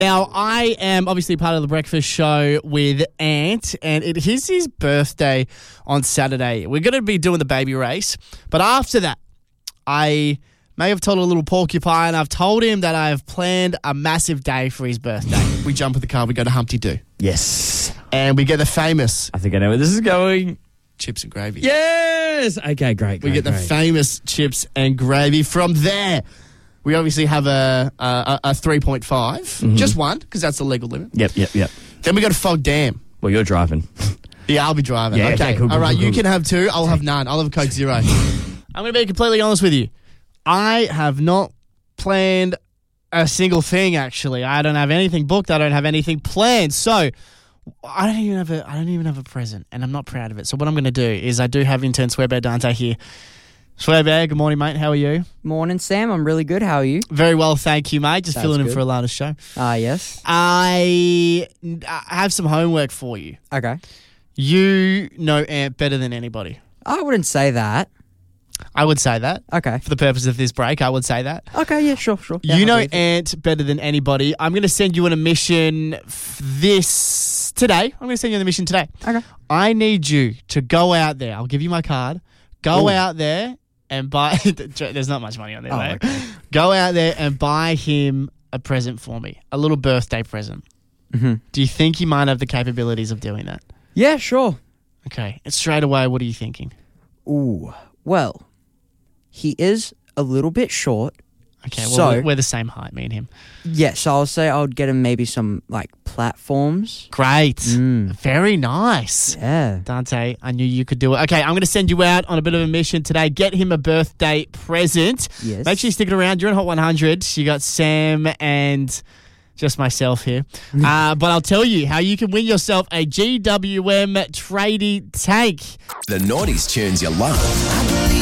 Now, I am obviously part of the breakfast show with Ant, and it is his birthday on Saturday. We're going to be doing the baby race, but after that, I may have told a little porcupine. I've told him that I have planned a massive day for his birthday. We jump in the car, we go to Humpty Doo. Yes. And we get the famous I think I know where this is going. chips and gravy. Yes. Okay, great. We get the famous chips and gravy. From there, we obviously have a 3.5. Just one, because that's the legal limit. Yep. Then we go to Fog Dam. Well, you're driving. Yeah, I'll be driving. Yeah, okay, cool, all right, cool. you can have 2. I'll have none. I'll have a Coke Zero. I'm going to be completely honest with you. I have not planned a single thing, actually. I don't have anything booked. I don't have anything planned. So I don't even have a present, and I'm not proud of it. So what I'm going to do is I do have intern Swearbear Dante here. Swearbear, good morning, mate. How are you? Morning, Sam. I'm really good. How are you? Very well, thank you, mate. Just That's filling in good. for a later show. Yes. I have some homework for you. Okay. You know Ant better than anybody. I wouldn't say that. I would say that. Okay. For the purpose of this break, I would say that. Okay, yeah, sure. Yeah, You I'll know believe it. Ant better than anybody. I'm going to send you on a mission today. I'm going to send you on a mission today. Okay. I need you to go out there. I'll give you my card. Go out there and buy... There's not much money on there, mate. Okay. Go out there and buy him a present for me. A little birthday present. Mm-hmm. Do you think he might have the capabilities of doing that? Yeah, sure. Okay. And straight away, what are you thinking? Ooh. Well, he is a little bit short. Okay, well, So- we're the same height, me and him. Yeah, so I'll say I would get him maybe some, platforms. Great. Very nice. Yeah. Dante, I knew you could do it. Okay, I'm going to send you out on a bit of a mission today. Get him a birthday present. Yes. Make sure you stick it around. You're in Hot 100. You got Sam and just myself here. But I'll tell you how you can win yourself a GWM tradie tank. The 90s tunes you love.